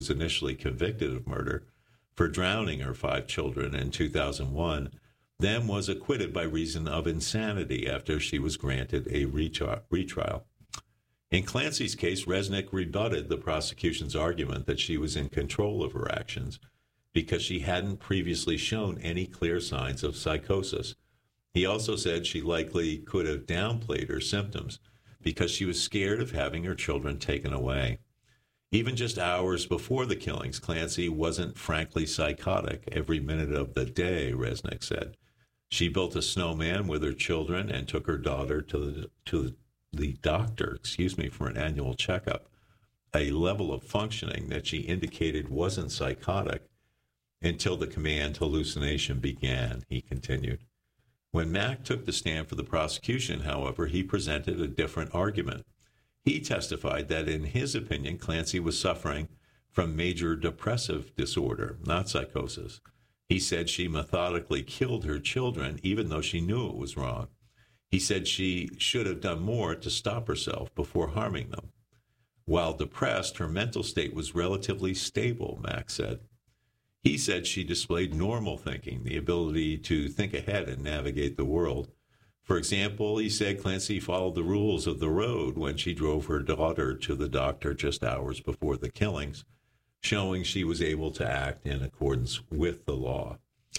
was initially convicted of murder for drowning her 5 children in 2001, then was acquitted by reason of insanity after she was granted a retrial. In Clancy's case, Resnick rebutted the prosecution's argument that she was in control of her actions because she hadn't previously shown any clear signs of psychosis. He also said she likely could have downplayed her symptoms because she was scared of having her children taken away. Even just hours before the killings, Clancy wasn't frankly psychotic every minute of the day, Resnick said. She built a snowman with her children and took her daughter to the doctor, for an annual checkup, a level of functioning that she indicated wasn't psychotic until the command hallucination began, he continued. When Mack took the stand for the prosecution, however, he presented a different argument. He testified that, in his opinion, Clancy was suffering from major depressive disorder, not psychosis. He said she methodically killed her children, even though she knew it was wrong. He said she should have done more to stop herself before harming them. While depressed, her mental state was relatively stable, Mack said. He said she displayed normal thinking, the ability to think ahead and navigate the world. For example, he said Clancy followed the rules of the road when she drove her daughter to the doctor just hours before the killings, showing she was able to act in accordance with the law.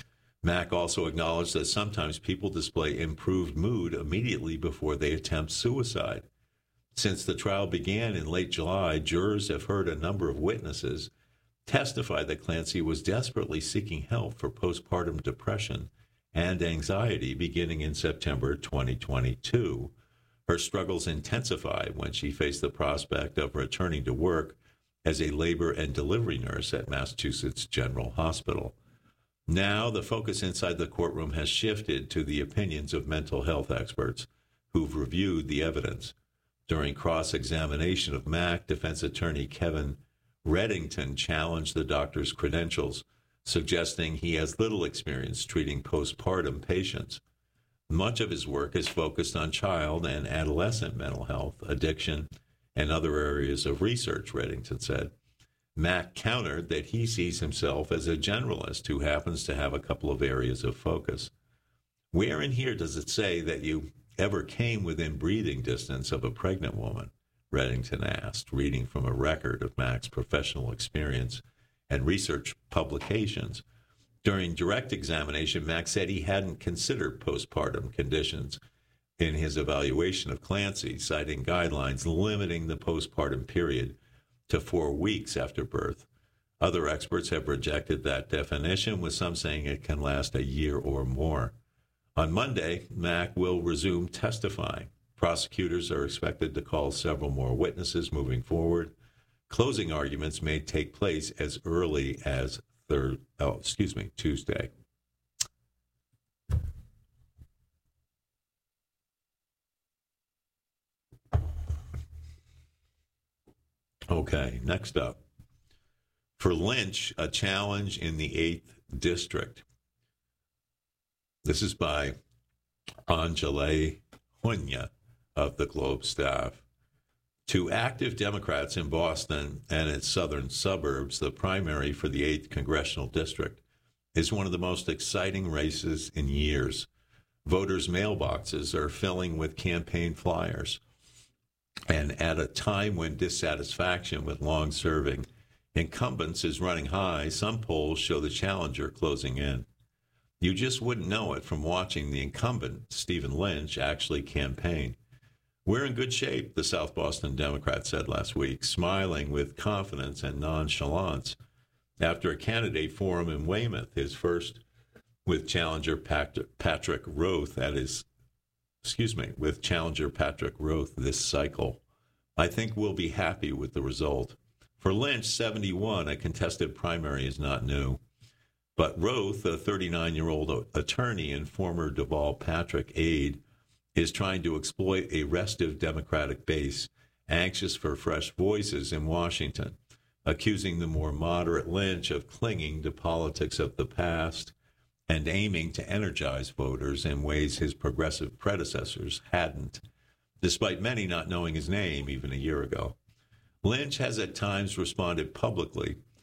Mack also acknowledged that sometimes people display improved mood immediately before they attempt suicide. Since the trial began in late July, jurors have heard a number of witnesses testify that Clancy was desperately seeking help for postpartum depression and anxiety beginning in September 2022. Her struggles intensified when she faced the prospect of returning to work as a labor and delivery nurse at Massachusetts General Hospital. Now, the focus inside the courtroom has shifted to the opinions of mental health experts who've reviewed the evidence. During cross-examination of Mack, defense attorney Kevin Reddington challenged the doctor's credentials, suggesting he has little experience treating postpartum patients. Much of his work is focused on child and adolescent mental health, addiction, and other areas of research, Reddington said. Mack countered that he sees himself as a generalist who happens to have a couple of areas of focus. Where in here does it say that you ever came within breathing distance of a pregnant woman? Reddington asked, reading from a record of Mack's professional experience and research publications. During direct examination, Mack said he hadn't considered postpartum conditions in his evaluation of Clancy, citing guidelines limiting the postpartum period to 4 weeks after birth. Other experts have rejected that definition, with some saying it can last a year or more. On Monday, Mack will resume testifying. Prosecutors are expected to call several more witnesses moving forward. Closing arguments may take place as early as Tuesday. Okay, next up. For Lynch, a challenge in the 8th District. This is by Anjali Hunya of the Globe staff. To active Democrats in Boston and its southern suburbs, the primary for the 8th Congressional District is one of the most exciting races in years. Voters' mailboxes are filling with campaign flyers. And at a time when dissatisfaction with long-serving incumbents is running high, some polls show the challenger closing in. You just wouldn't know it from watching the incumbent, Stephen Lynch, actually campaign. We're in good shape, the South Boston Democrat said last week, smiling with confidence and nonchalance after a candidate forum in Weymouth, his first with challenger Patrick Roth this cycle. I think we'll be happy with the result. For Lynch, 71, a contested primary is not new. But Roth, a 39-year-old attorney and former Deval Patrick aide, is trying to exploit a restive Democratic base anxious for fresh voices in Washington, accusing the more moderate Lynch of clinging to politics of the past and aiming to energize voters in ways his progressive predecessors hadn't, despite many not knowing his name even a year ago. Lynch has at times responded publicly